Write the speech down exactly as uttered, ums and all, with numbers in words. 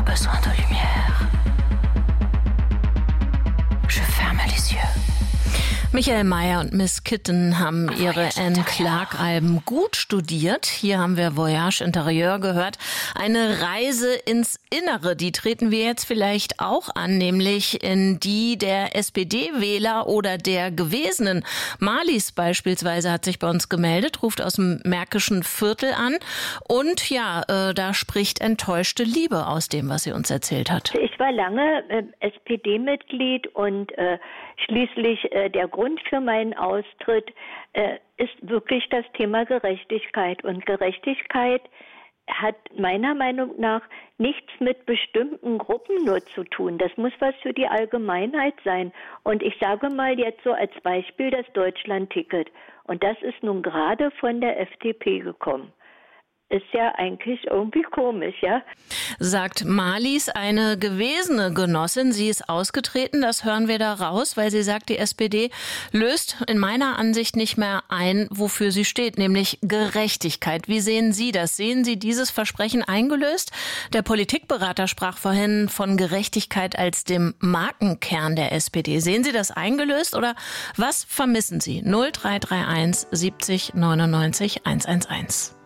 besoin de lumière. Je ferme les yeux. Michael Mayer und Miss Kitten haben ihre Anne Clark-Alben gut studiert. Hier haben wir Voyage Intérieur gehört. Eine Reise ins Innere, die treten wir jetzt vielleicht auch an, nämlich in die der S P D-Wähler oder der Gewesenen. Marlies beispielsweise hat sich bei uns gemeldet, ruft aus dem Märkischen Viertel an. Und ja, äh, da spricht enttäuschte Liebe aus dem, was sie uns erzählt hat. Ich war lange äh, S P D-Mitglied und äh, schließlich äh, der Grund für meinen Austritt äh, ist wirklich das Thema Gerechtigkeit. Und Gerechtigkeit hat meiner Meinung nach nichts mit bestimmten Gruppen nur zu tun. Das muss was für die Allgemeinheit sein. Und ich sage mal jetzt so als Beispiel das Deutschland-Ticket. Und das ist nun gerade von der F D P gekommen. Ist ja eigentlich irgendwie komisch, ja? Sagt Marlies, eine gewesene Genossin. Sie ist ausgetreten, das hören wir da raus, weil sie sagt, die S P D löst in meiner Ansicht nicht mehr ein, wofür sie steht, nämlich Gerechtigkeit. Wie sehen Sie das? Sehen Sie dieses Versprechen eingelöst? Der Politikberater sprach vorhin von Gerechtigkeit als dem Markenkern der S P D. Sehen Sie das eingelöst oder was vermissen Sie? null drei drei eins siebzig neunundneunzig hunderteelf.